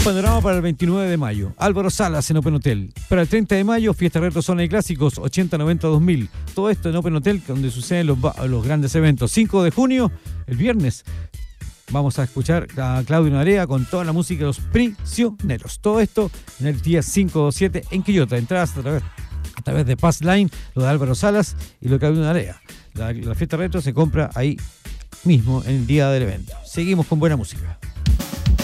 Panorama para el 29 de mayo. Álvaro Salas en Open Hotel. Para el 30 de mayo, fiesta retro zona de clásicos 80, 90, 2000. Todo esto en Open Hotel, donde suceden los grandes eventos. 5 de junio, el viernes, vamos a escuchar a Claudio Narea con toda la música de Los Prisioneros. Todo esto en el día 5-7 en Quillota. Entradas a través de Passline, lo de Álvaro Salas y lo de Claudio Narea. La fiesta retro se compra ahí mismo en el día del evento. Seguimos con buena música.